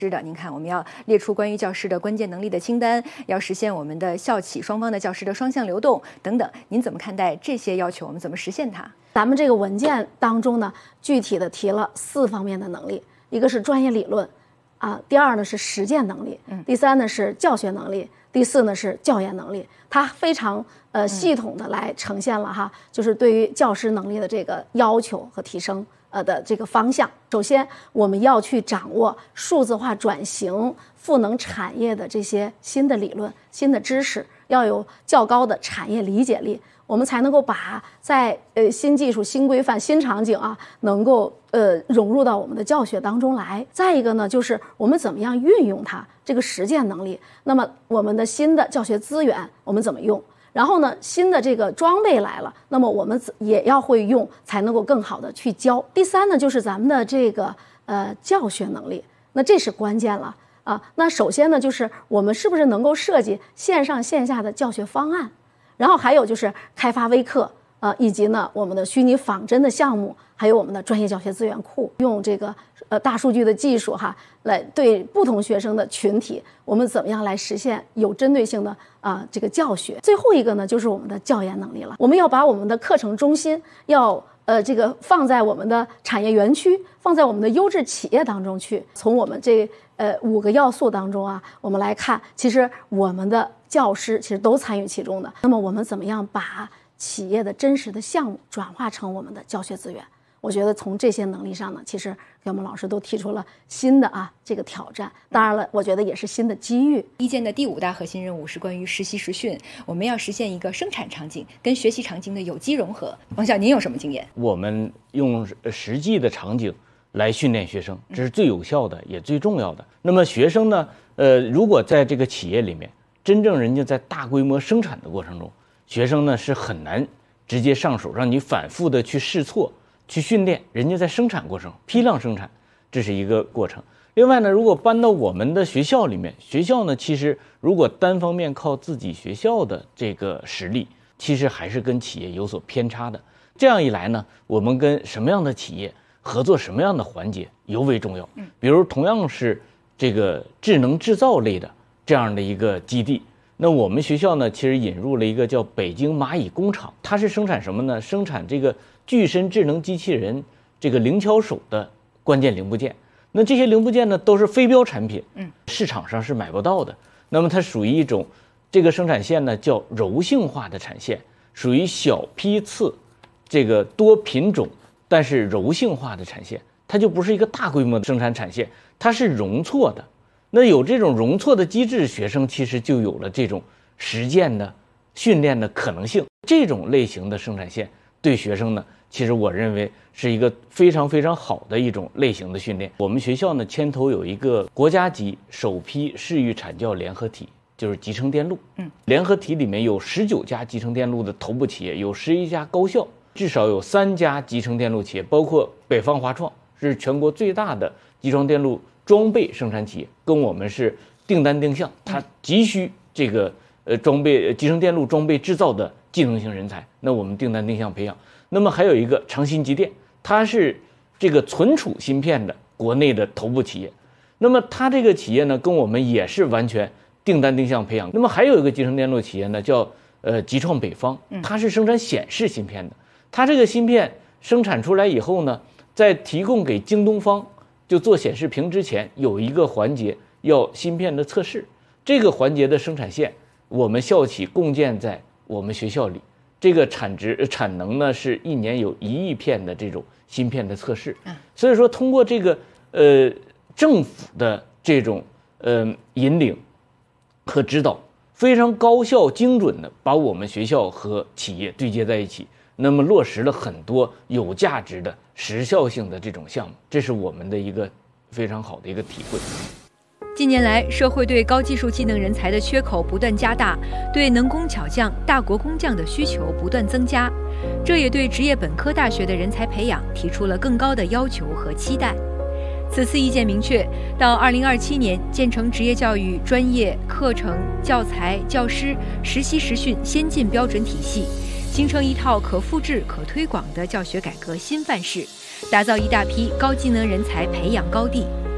是的，您看，我们要列出关于教师的关键能力的清单，要实现我们的校企双方的教师的双向流动等等。您怎么看待这些要求？我们怎么实现它？ 咱们这个文件当中呢，具体的提了4方面的能力，一个是专业理论，第二呢是实践能力，第三呢是教学能力，第4呢是教研能力。它非常系统的来呈现了哈，就是对于教师能力的这个要求和提升的这个方向。首先，我们要去掌握数字化转型、赋能产业的这些新的理论、新的知识，要有较高的产业理解力，我们才能够把在新技术、新规范、新场景能够融入到我们的教学当中来。再一个呢，就是我们怎么样运用它这个实践能力。那么我们的新的教学资源我们怎么用？然后呢，新的这个装备来了，那么我们也要会用，才能够更好的去教。第3呢，就是咱们的这个教学能力，那这是关键了那首先呢，就是我们是不是能够设计线上线下的教学方案，然后还有就是开发微课以及呢我们的虚拟仿真的项目，还有我们的专业教学资源库，用这个大数据的技术来对不同学生的群体，我们怎么样来实现有针对性的这个教学。最后一个呢，就是我们的教研能力了。我们要把我们的课程中心要这个放在我们的产业园区，放在我们的优质企业当中去。从我们这5个要素当中我们来看，其实我们的教师其实都参与其中的。那么我们怎么样把企业的真实的项目转化成我们的教学资源？我觉得从这些能力上呢，其实给我们老师都提出了新的这个挑战。当然了，我觉得也是新的机遇。 意见的第5大核心任务是关于实习实训，我们要实现一个生产场景跟学习场景的有机融合。王校，您有什么经验？ 我们用实际的场景来训练学生，这是最有效的，也最重要的。那么学生呢，如果在这个企业里面，真正人家在大规模生产的过程中，学生呢是很难直接上手，让你反复的去试错。去训练人家在生产过程，批量生产，这是一个过程。另外呢，如果搬到我们的学校里面，学校呢，其实如果单方面靠自己学校的这个实力，其实还是跟企业有所偏差的。这样一来呢，我们跟什么样的企业合作，什么样的环节尤为重要。比如同样是这个智能制造类的这样的一个基地，那我们学校呢，其实引入了一个叫北京蚂蚁工厂，它是生产什么呢？生产这个具身智能机器人这个灵巧手的关键零部件。那这些零部件呢，都是非标产品，市场上是买不到的。那么它属于一种这个生产线呢，叫柔性化的产线，属于小批次这个多品种但是柔性化的产线，它就不是一个大规模的生产产线，它是容错的。那有这种容错的机制，学生其实就有了这种实践的训练的可能性。这种类型的生产线对学生呢，其实我认为是一个非常非常好的一种类型的训练。我们学校呢，牵头有一个国家级首批视域产教联合体，就是集成电路。联合体里面有19家集成电路的头部企业，有11家高校，至少有3家集成电路企业，包括北方华创是全国最大的集成电路装备生产企业，跟我们是订单定向，它急需这个装备集成电路装备制造的技能型人才，那我们订单定向培养。那么还有一个长鑫机电，它是这个存储芯片的国内的头部企业，那么它这个企业呢，跟我们也是完全订单定向培养。那么还有一个集成电路企业呢，叫集创北方，它是生产显示芯片的。它这个芯片生产出来以后呢，在提供给京东方就做显示屏之前，有一个环节要芯片的测试，这个环节的生产线我们校企共建在我们学校里，这个产能呢是1年有1亿片的这种芯片的测试。所以说通过这个政府的这种引领和指导，非常高效精准的把我们学校和企业对接在一起，那么落实了很多有价值的时效性的这种项目，这是我们的一个非常好的一个体会。 近年来，社会对高技术技能人才的缺口不断加大，对能工巧匠、大国工匠的需求不断增加，这也对职业本科大学的人才培养提出了更高的要求和期待。此次意见明确，到2027年建成职业教育专业课程、教材、教师、实习实训先进标准体系，形成一套可复制、可推广的教学改革新范式，打造一大批高技能人才培养高地。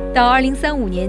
到2035年，